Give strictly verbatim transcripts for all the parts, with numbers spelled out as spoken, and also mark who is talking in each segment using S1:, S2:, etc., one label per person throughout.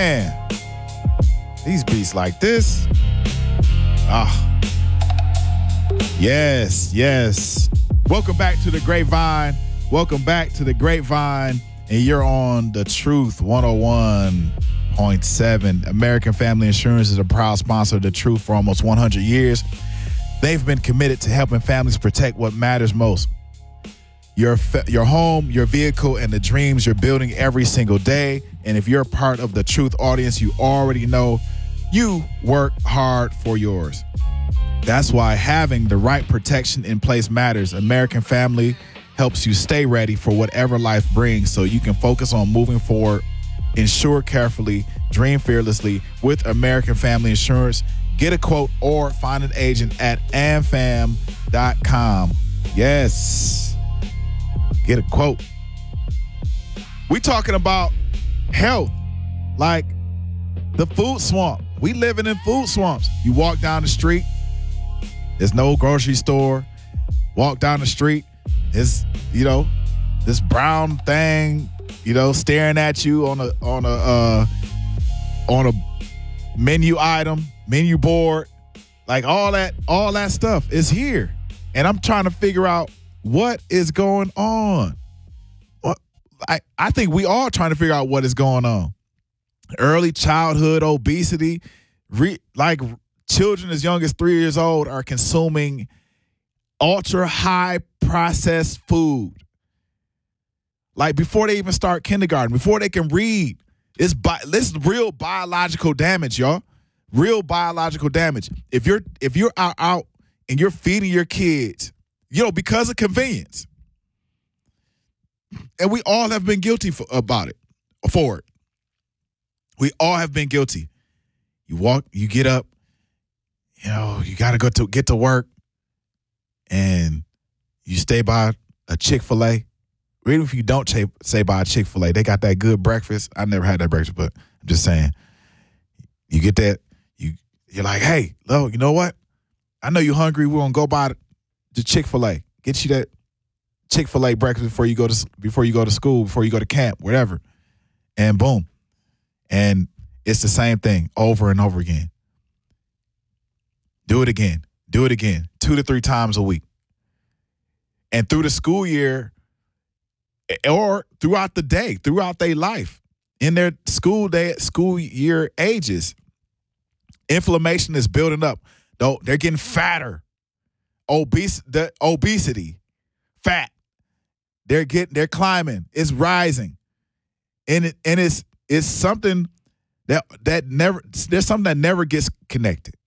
S1: Man, these beats like this. Ah. Yes, yes. Welcome back to the Grapevine. Welcome back to the Grapevine. And you're on The Truth one oh one point seven. American Family Insurance is a proud sponsor of The Truth for almost one hundred years. They've been committed to helping families protect what matters most. Your your home, your vehicle, and the dreams you're building every single day. And if you're a part of the Truth audience, you already know you work hard for yours. That's why having the right protection in place matters. American Family helps you stay ready for whatever life brings so you can focus on moving forward. Insure carefully, dream fearlessly with American Family Insurance. Get a quote or find an agent at amfam dot com. Yes. Get a quote. We talking about health, like the food swamp. We living in food swamps. You walk down the street, there's no grocery store. Walk down the street, it's, you know, this brown thing, you know, staring at you on a on a uh, on a menu item, menu board, like all that, all that stuff is here, and I'm trying to figure out what is going on. What I I think we all trying to figure out what is going on. Early childhood obesity, re, like children as young as three years old are consuming ultra high processed food. Like before they even start kindergarten, before they can read. It's bi- this is real biological damage, y'all. Real biological damage. If you're if you're out, out and you're feeding your kids, you know, because of convenience. And we all have been guilty for, about it, for it. We all have been guilty. You walk, you get up, you know, you got to go to get to work, and you stay by a Chick-fil-A. Even if you don't ch- stay by a Chick-fil-A, they got that good breakfast. I never had that breakfast, but I'm just saying. You get that, you, you're like, hey, Lo, you know what? I know you're hungry. We're going to go by the Chick-fil-A. Get you that Chick-fil-A breakfast before you go to before you go to school, before you go to camp, whatever. And boom. And it's the same thing over and over again. Do it again. Do it again. Two to three times a week. And through the school year or throughout the day, throughout their life, in their school day, school year ages, inflammation is building up. Though they're getting fatter. Obese, the obesity, fat. They're getting, they're climbing. It's rising. And it, and it's it's something that that never there's something that never gets connected.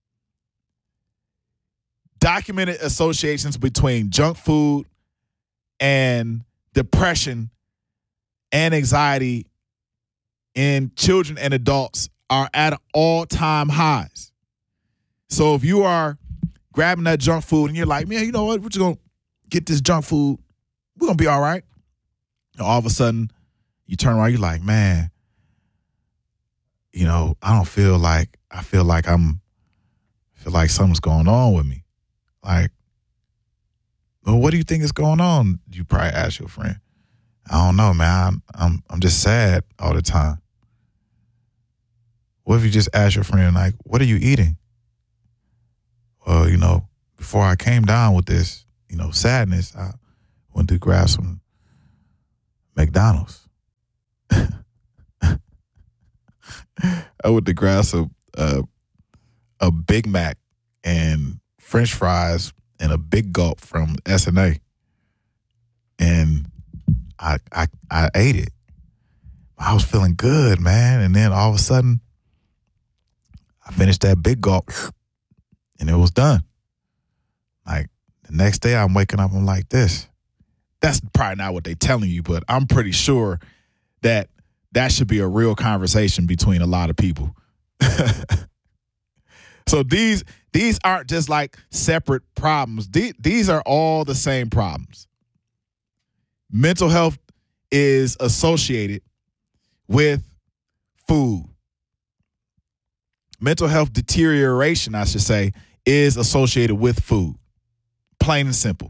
S1: Documented associations between junk food and depression and anxiety in children and adults are at all-time highs. So if you are grabbing that junk food and you're like, man, you know what? We're just going to get this junk food. We're going to be all right. And all of a sudden, you turn around, you're like, man, you know, I don't feel like, I feel like I'm, feel like something's going on with me. Like, well, what do you think is going on? You probably ask your friend. I don't know, man. I'm, I'm, I'm just sad all the time. What if you just ask your friend, like, what are you eating? Well, you know, before I came down with this, you know, sadness, I went to grab some McDonald's. I went to grab some uh, a Big Mac and French fries and a big gulp from S and A, and I I I ate it. I was feeling good, man, and then all of a sudden, I finished that big gulp, and it was done. Like the next day, I'm waking up, I'm like this. That's probably not what they're telling you, but I'm pretty sure that that should be a real conversation between a lot of people. So these these aren't just like separate problems. These, these are all the same problems. Mental health is associated with food. Mental health deterioration, I should say, is associated with food. Plain and simple.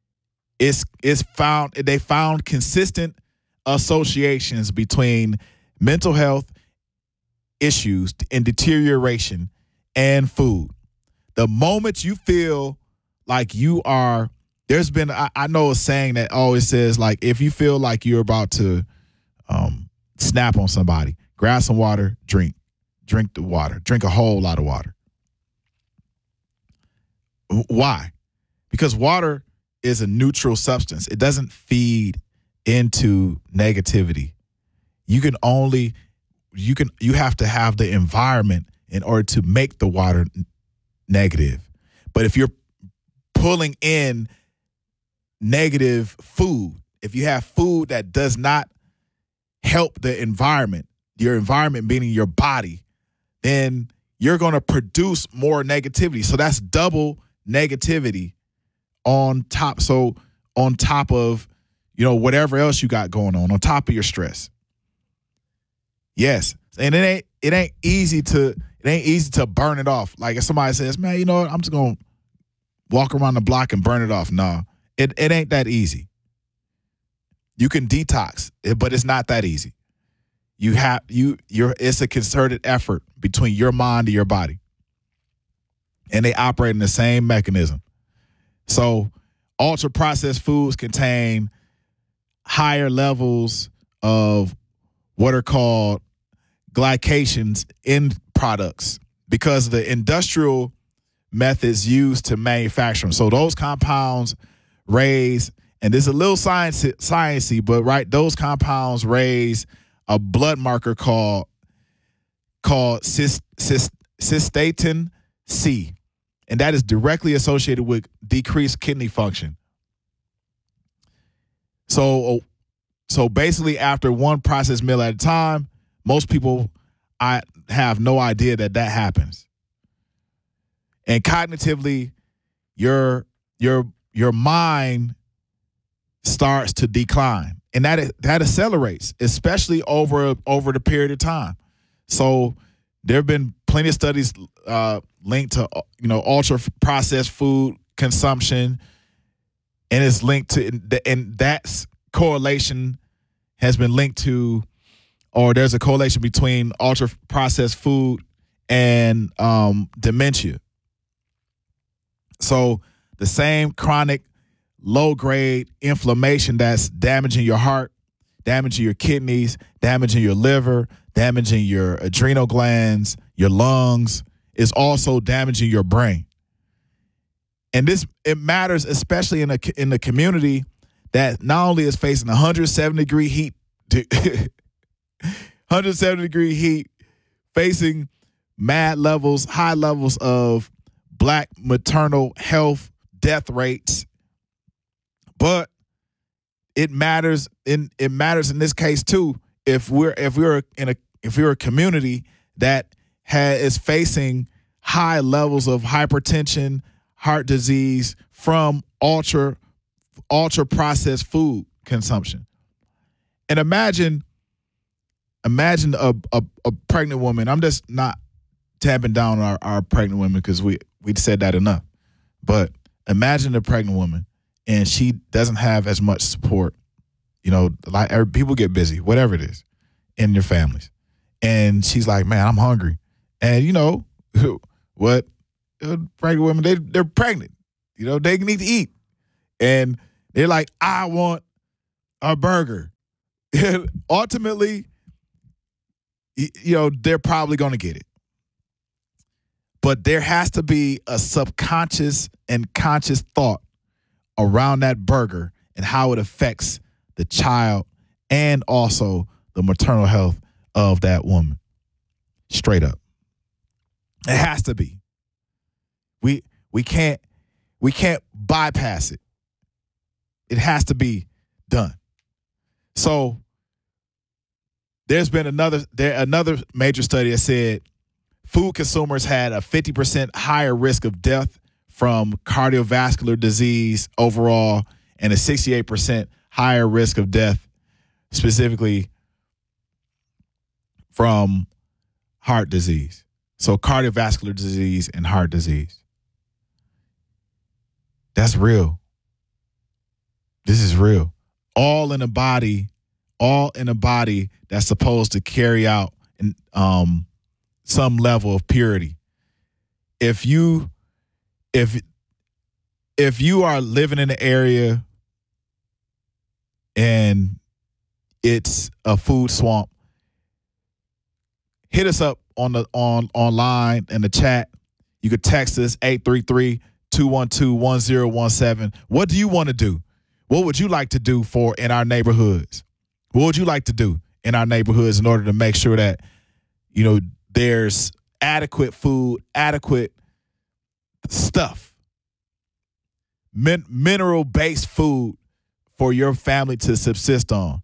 S1: It's it's found they found consistent associations between mental health issues and deterioration, and food. The moment you feel like you are, there's been, I, I know a saying that always says, like, if you feel like you're about to um, snap on somebody, grab some water, drink, drink the water, drink a whole lot of water. Why? Because water is a neutral substance. It doesn't feed into negativity. You can only, you can, you have to have the environment in order to make the water n- negative. But if you're pulling in negative food, if you have food that does not help the environment, your environment meaning your body, then you're going to produce more negativity. So that's double negativity on top. So on top of, you know, whatever else you got going on, on top of your stress. Yes. And it ain't, it ain't easy to, it ain't easy to burn it off. Like if somebody says, man, you know what, I'm just going to walk around the block and burn it off. No, it, it ain't that easy. You can detox, but it's not that easy. You have, you, you're, it's a concerted effort between your mind and your body. And they operate in the same mechanism. So ultra processed foods contain higher levels of what are called glycations in products because of the industrial methods used to manufacture them. So those compounds raise, and this is a little science sciencey, but right, those compounds raise a blood marker called called cyst, cyst, cystatin C, and that is directly associated with decreased kidney function. So, so basically, after one processed meal at a time, most people I have no idea that that happens. And cognitively, your your your mind starts to decline, and that that accelerates, especially over over the period of time. So there have been plenty of studies uh, linked to you know ultra processed food consumption, and it's linked to and that correlation has been linked to, or there's a correlation between ultra processed food and um, dementia. So the same chronic low grade inflammation that's damaging your heart, damaging your kidneys, damaging your liver, damaging your adrenal glands, your lungs, is also damaging your brain. And this, it matters especially in a in the community that not only is facing one hundred seven degree heat, one hundred seven degree heat, facing mad levels, high levels of Black maternal health death rates, but it matters in it matters in this case too. If we're if we're in a if we're a community that has is facing high levels of hypertension, heart disease from ultra ultra processed food consumption, and imagine imagine a a, a pregnant woman. I'm just not tapping down our, our pregnant women because we we said that enough. But imagine a pregnant woman and she doesn't have as much support. You know, like people get busy, whatever it is, in your families. And she's like, man, I'm hungry. And you know, what pregnant women, they, they're pregnant. You know, they need to eat. And they're like, I want a burger. And ultimately, you know, they're probably going to get it. But there has to be a subconscious and conscious thought around that burger and how it affects the child and also the maternal health of that woman. Straight up. It has to be. We we can't we can't bypass it. It has to be done. So there's been another there another major study that said food consumers had a fifty percent higher risk of death from cardiovascular disease overall and a sixty-eight percent higher risk of death specifically from heart disease. So cardiovascular disease and heart disease. That's real. This is real. All in the body, all in a body that's supposed to carry out um, some level of purity. If you, if, if you are living in an area and it's a food swamp, hit us up on the on online in the chat. You could text us eight three three, two one two, one zero one seven. What do you want to do? What would you like to do for in our neighborhoods? What would you like to do in our neighborhoods in order to make sure that, you know, there's adequate food, adequate stuff, min- mineral-based food for your family to subsist on?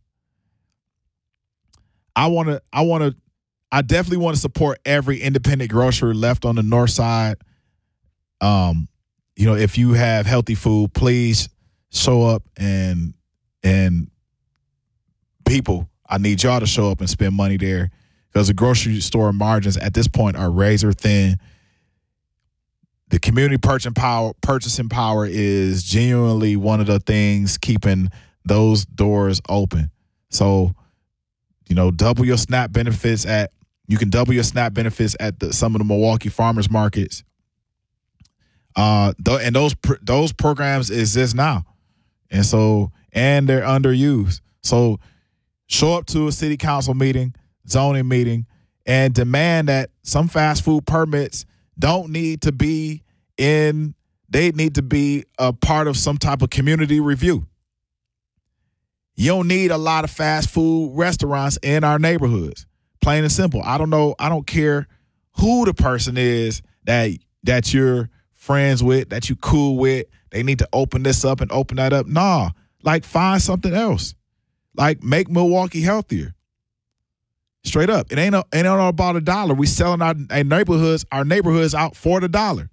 S1: I want to, I want to, I definitely want to support every independent grocer left on the north side. Um, you know, if you have healthy food, please show up and and people, I need y'all to show up and spend money there, because the grocery store margins at this point are razor thin. The community purchasing power, purchasing power is genuinely one of the things keeping those doors open. So, you know, double your SNAP benefits at, you can double your SNAP benefits at the, some of the Milwaukee farmers markets. Uh, th- and those pr- those programs exist now. And so, and they're underused. So show up to a city council meeting, zoning meeting, and demand that some fast food permits don't need to be in, they need to be a part of some type of community review. You don't need a lot of fast food restaurants in our neighborhoods. Plain and simple. I don't know. I don't care who the person is that that you're friends with, that you cool with. They need to open this up and open that up. Nah, like find something else. Like make Milwaukee healthier. Straight up. It ain't, a, ain't all about a dollar. We selling our, our neighborhoods, our neighborhoods out for the dollar.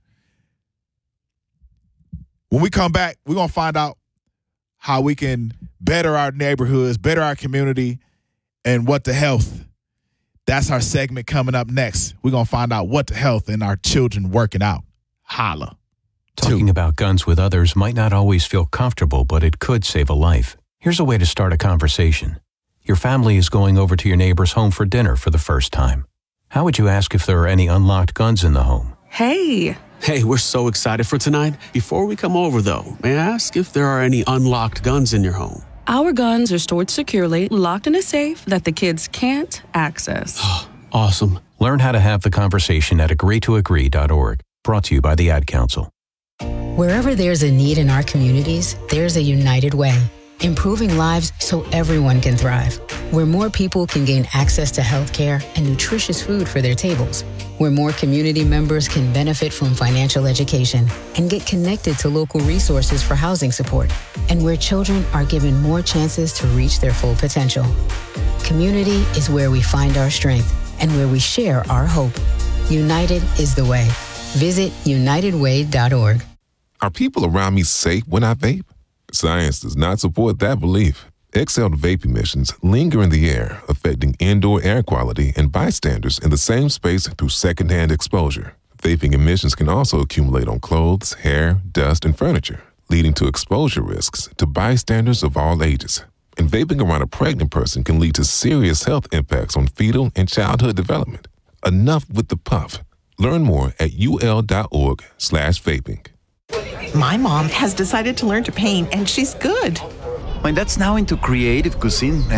S1: When we come back, we're going to find out how we can better our neighborhoods, better our community, and what the health. That's our segment coming up next. We're going to find out what the health and our children working out. Holla.
S2: Talking
S1: Two.
S2: about guns with others might not always feel comfortable, but it could save a life. Here's a way to start a conversation. Your family is going over to your neighbor's home for dinner for the first time. How would you ask if there are any unlocked guns in the home?
S3: Hey.
S4: Hey, we're so excited for tonight. Before we come over, though, may I ask if there are any unlocked guns in your home?
S3: Our guns are stored securely, locked in a safe that the kids can't access.
S4: Awesome.
S2: Learn how to have the conversation at agree to agree dot org. Brought to you by the Ad Council.
S5: Wherever there's a need in our communities, there's a United Way. Improving lives so everyone can thrive. Where more people can gain access to healthcare and nutritious food for their tables. Where more community members can benefit from financial education and get connected to local resources for housing support. And where children are given more chances to reach their full potential. Community is where we find our strength and where we share our hope. United is the way. Visit united way dot org.
S6: Are people around me safe when I vape? Science does not support that belief. Exhaled vape emissions linger in the air, affecting indoor air quality and bystanders in the same space through secondhand exposure. Vaping emissions can also accumulate on clothes, hair, dust, and furniture, leading to exposure risks to bystanders of all ages. And vaping around a pregnant person can lead to serious health impacts on fetal and childhood development. Enough with the puff. Learn more at ul.org slash vaping.
S7: My mom has decided to learn to paint, and she's good.
S8: My dad's now into creative cuisine.